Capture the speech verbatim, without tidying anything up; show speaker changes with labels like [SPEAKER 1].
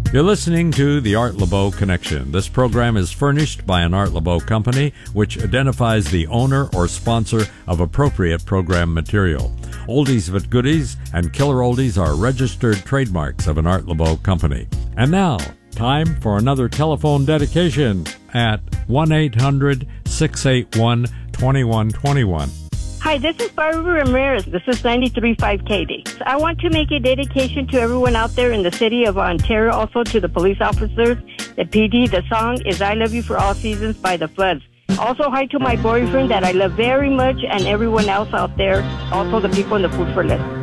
[SPEAKER 1] You're listening to the Art Laboe Connection. This program is furnished by an Art Laboe company which identifies the owner or sponsor of appropriate program material. Oldies but Goodies and Killer Oldies are registered trademarks of an Art Laboe company. And now, time for another telephone dedication at one eight hundred, six eight one, two one two one.
[SPEAKER 2] Hi, this is Barbara Ramirez. This is ninety-three point five K D. I want to make a dedication to everyone out there in the city of Ontario, also to the police officers, the P D. The song is I Love You for All Seasons by The Floods. Also, hi to my boyfriend that I love very much and everyone else out there, also the people in the Food for Less.